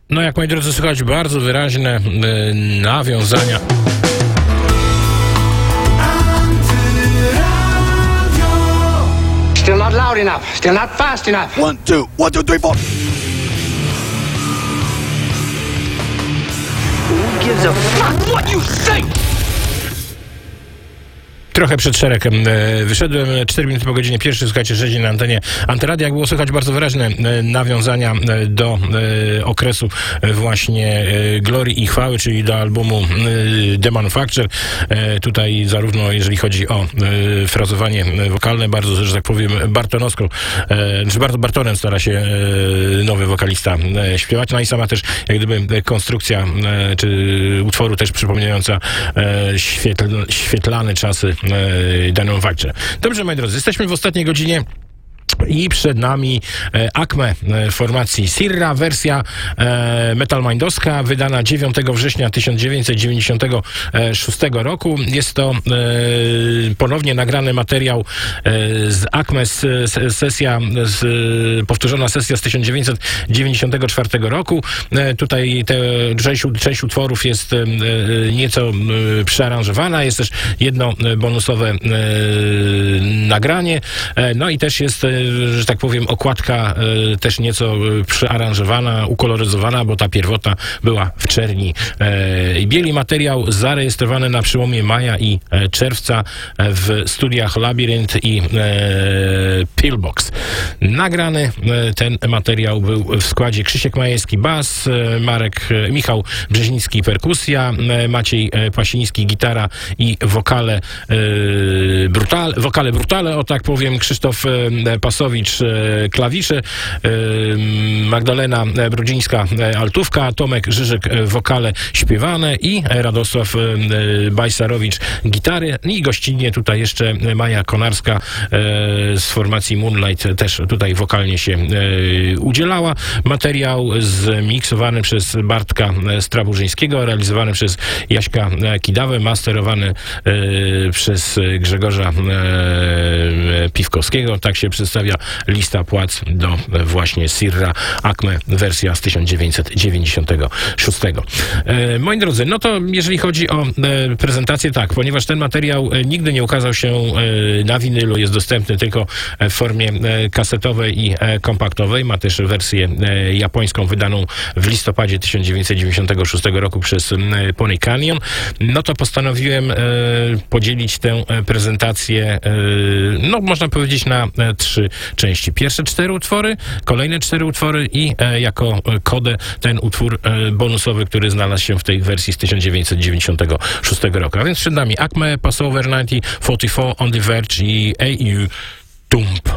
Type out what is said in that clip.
No jak, moi drodzy, słychać bardzo wyraźne nawiązania. Still not loud enough. Still not fast enough. 1, 2, 1, 2, 3, 4. Who gives a fuck what you say? Trochę przed szeregiem wyszedłem, 4 minuty po godzinie pierwszej, słuchajcie, rzezi na antenie Antyradia. Jak było słychać bardzo wyraźne nawiązania do okresu właśnie glory i chwały, czyli do albumu The Manufacture. Tutaj zarówno jeżeli chodzi o frazowanie wokalne, bardzo, że tak powiem, bartonowską, czy bardzo Bartonem stara się nowy wokalista śpiewać. No i sama też jak gdyby konstrukcja czy utworu też przypominająca świetlane czasy The Manufacture. Dobrze, moi drodzy, jesteśmy w ostatniej godzinie i przed nami Acme formacji Sirra, wersja metalmindowska, wydana 9 września 1996 roku. Jest to ponownie nagrany materiał z Acme, powtórzona sesja z 1994 roku. Tutaj część utworów jest nieco przearanżowana, jest też jedno bonusowe nagranie, no i też jest, że tak powiem, okładka też nieco przearanżowana, ukoloryzowana, bo ta pierwotna była w czerni i bieli. Materiał zarejestrowany na przełomie maja i czerwca w studiach Labyrinth i Pillbox. Nagrany ten materiał był w składzie Krzysiek Majewski bas, Michał Brzeziński perkusja, Maciej Pasiński gitara i wokale brutale, o tak powiem, Krzysztof Pasowicz klawisze, Magdalena Brudzińska altówka, Tomek Żyżyk wokale śpiewane i Radosław Bajsarowicz gitary i gościnnie tutaj jeszcze Maja Konarska z formacji Moonlight też tutaj wokalnie się udzielała. Materiał zmiksowany przez Bartka Straburzyńskiego, realizowany przez Jaśka Kidawę, masterowany przez Grzegorza Piwkowskiego. Tak się przedstawia lista płac do właśnie Sirra Acme, wersja z 1996. Moi drodzy, no to jeżeli chodzi o prezentację, tak, ponieważ ten materiał nigdy nie ukazał się na winylu, jest dostępny tylko w formie kasetowej i kompaktowej, ma też wersję japońską wydaną w listopadzie 1996 roku przez Pony Canyon, no to postanowiłem podzielić tę prezentację, no można powiedzieć, na 3 części. Pierwsze 4 utwory, kolejne 4 utwory i jako kodę ten utwór bonusowy, który znalazł się w tej wersji z 1996 roku. A więc przed nami Acme, Passover 1944, On the Verge i AU Dump.